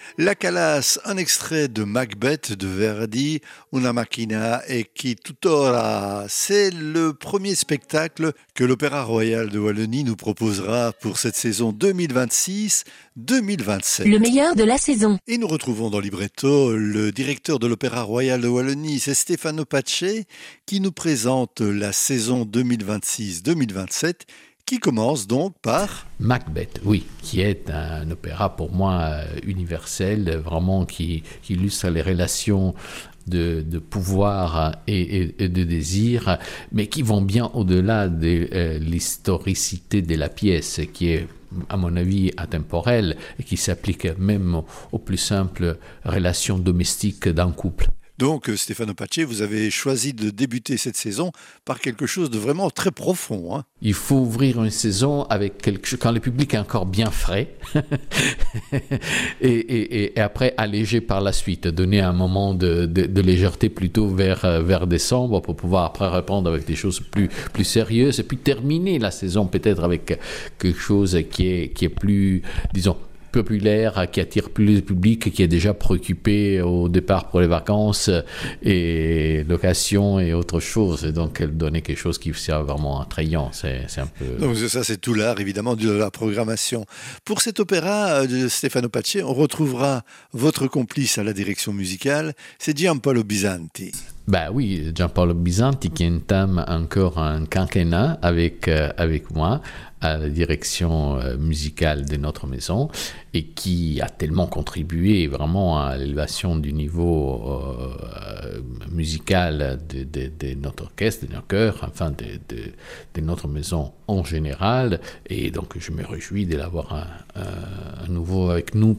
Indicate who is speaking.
Speaker 1: La Calas, un extrait de Macbeth de Verdi, Una macchina e chi tuttora. C'est le premier spectacle que l'Opéra Royal de Wallonie nous proposera pour cette saison 2026-2027.
Speaker 2: Le meilleur de la saison.
Speaker 1: Et nous retrouvons dans Libretto le directeur de l'Opéra Royal de Wallonie, c'est Stefano Pace, qui nous présente la saison 2026-2027 qui commence donc par
Speaker 3: Macbeth, oui, qui est un opéra pour moi universel, vraiment qui illustre les relations de pouvoir et de désir, mais qui vont bien au-delà de l'historicité de la pièce, qui est, à mon avis, atemporelle et qui s'applique même aux plus simples relations domestiques d'un couple.
Speaker 1: Donc, Stefano Pace, vous avez choisi de débuter cette saison par quelque chose de vraiment très profond. Hein.
Speaker 3: Il faut ouvrir une saison avec quelque chose, quand le public est encore bien frais, et après alléger par la suite, donner un moment de légèreté plutôt vers décembre pour pouvoir après répondre avec des choses plus sérieuses, et puis terminer la saison peut-être avec quelque chose qui est plus, disons, populaire, qui attire plus le public, qui est déjà préoccupé au départ pour les vacances et location et autre chose. Et donc, elle donnait quelque chose qui soit vraiment attrayant. C'est un peu...
Speaker 1: Donc ça, c'est tout l'art, évidemment, de la programmation. Pour cet opéra de Stefano Pace, on retrouvera votre complice à la direction musicale, c'est Giampaolo Bisanti.
Speaker 3: Ben oui, Giampaolo Bisanti qui entame encore un quinquennat avec moi à la direction musicale de notre maison et qui a tellement contribué vraiment à l'élévation du niveau musical de notre orchestre, de notre chœur, enfin de notre maison en général. Et donc je me réjouis de l'avoir à nouveau avec nous